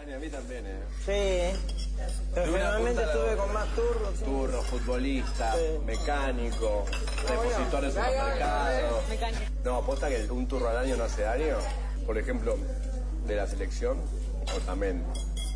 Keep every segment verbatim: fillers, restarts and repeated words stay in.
A mí también, ¿eh? Sí. Pero generalmente estuve con más turnos. ¿Sí? Turno, futbolista, sí. Mecánico, repositor de supermercado. No, aposta que un turno al año no hace daño. Por ejemplo, de la selección, Otamendi.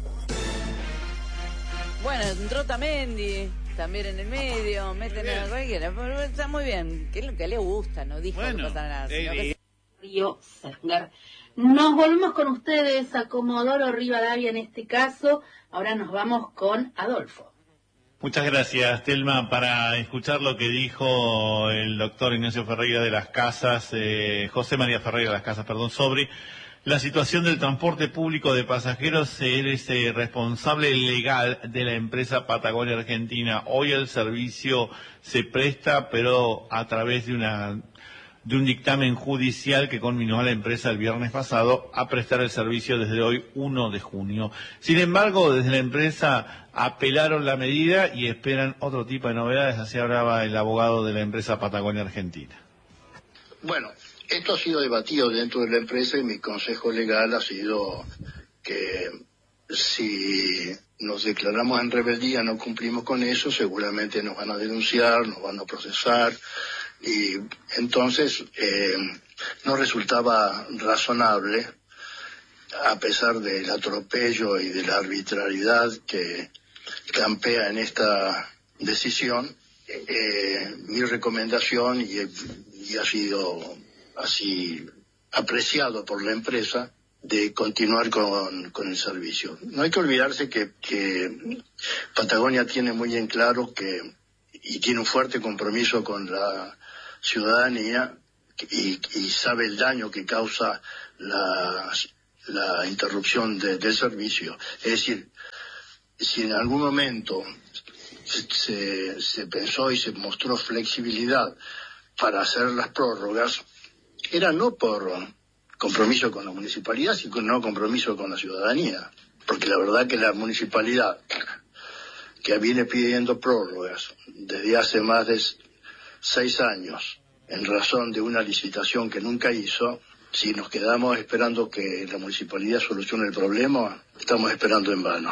Bueno, entró Otamendi también en el medio, meten a cualquiera. Está muy bien, que es lo que le gusta, no dijo bueno, que pasa nada. Sino eh, que... Río Sengler. Nos volvemos con ustedes a Comodoro Rivadavia en este caso. Ahora nos vamos con Adolfo. Muchas gracias, Telma, para escuchar lo que dijo el doctor Ignacio Ferreira de las Casas, eh, José María Ferreira de las Casas, perdón, sobre la situación del transporte público de pasajeros. Él es eh, responsable legal de la empresa Patagonia Argentina. Hoy el servicio se presta, pero a través de una de un dictamen judicial que conminó a la empresa el viernes pasado a prestar el servicio desde hoy, primero de junio. Sin embargo, desde la empresa apelaron la medida y esperan otro tipo de novedades. Así hablaba el abogado de la empresa Patagonia Argentina. Bueno, esto ha sido debatido dentro de la empresa y mi consejo legal ha sido que si nos declaramos en rebeldía, no cumplimos con eso, seguramente nos van a denunciar, nos van a procesar. Y entonces eh, no resultaba razonable, a pesar del atropello y de la arbitrariedad que campea en esta decisión, eh, mi recomendación, y, y ha sido así apreciado por la empresa, de continuar con, con el servicio. No hay que olvidarse que, que Patagonia tiene muy en claro que, y tiene un fuerte compromiso con la ciudadanía, y, y sabe el daño que causa la, la interrupción de, del servicio. Es decir, si en algún momento se, se pensó y se mostró flexibilidad para hacer las prórrogas, era no por compromiso con la municipalidad, sino no compromiso con la ciudadanía, porque la verdad que la municipalidad, que viene pidiendo prórrogas desde hace más de seis años, en razón de una licitación que nunca hizo, si nos quedamos esperando que la municipalidad solucione el problema, estamos esperando en vano.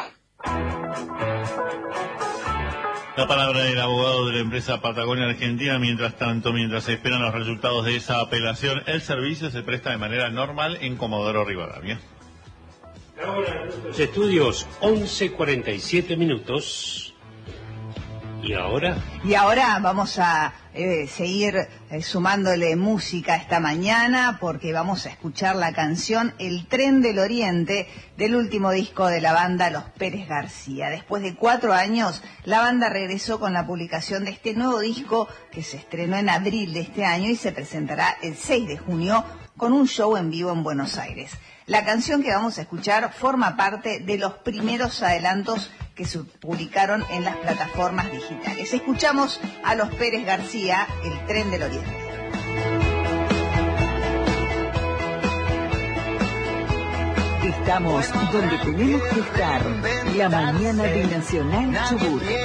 La palabra del abogado de la empresa Patagonia Argentina. Mientras tanto, mientras se esperan los resultados de esa apelación, el servicio se presta de manera normal en Comodoro Rivadavia. Los estudios, once cuarenta y siete minutos. ¿Y ahora? Y ahora vamos a eh, seguir eh, sumándole música esta mañana, porque vamos a escuchar la canción El Tren del Oriente, del último disco de la banda Los Pérez García. Después de cuatro años, la banda regresó con la publicación de este nuevo disco, que se estrenó en abril de este año y se presentará el seis de junio con un show en vivo en Buenos Aires. La canción que vamos a escuchar forma parte de los primeros adelantos que se publicaron en las plataformas digitales. Escuchamos a Los Pérez García, El Tren del Oriente. Estamos donde tenemos que estar, la mañana de Nacional Chubut.